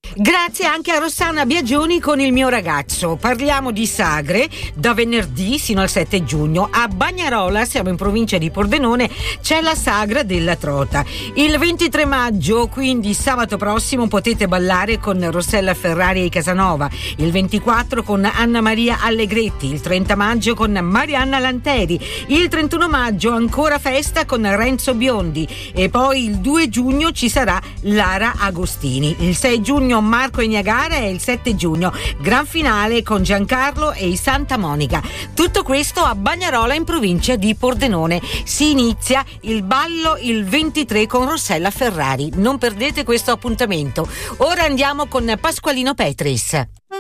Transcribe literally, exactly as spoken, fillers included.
Grazie anche a Rossana Biagioni con Il mio ragazzo. Parliamo di sagre da venerdì sino al sette giugno. A Bagnarola, siamo in provincia di Pordenone, c'è la sagra della trota. Il ventitré maggio, quindi sabato prossimo, potete ballare con Rossella Ferrari e Casanova. Il ventiquattro con Anna Maria Allegretti. Il trenta maggio con Marianna Lanteri. Il trentuno maggio ancora festa con Renzo Biondi. E poi il due giugno ci sarà Lara Agostini. Il sei giugno Marco e Niagara e il sette giugno gran finale con Giancarlo e i Santa Monica. Tutto questo a Bagnarola in provincia di Pordenone. Si inizia il ballo il ventitré con Rossella Ferrari. Non perdete questo appuntamento. Ora andiamo con Pasqualino Petris.